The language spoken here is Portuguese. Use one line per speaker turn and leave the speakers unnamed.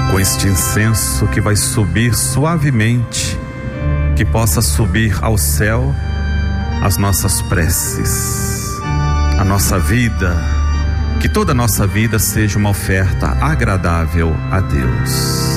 com este incenso que vai subir suavemente, que possa subir ao céu as nossas preces, a nossa vida, que toda a nossa vida seja uma oferta agradável a Deus.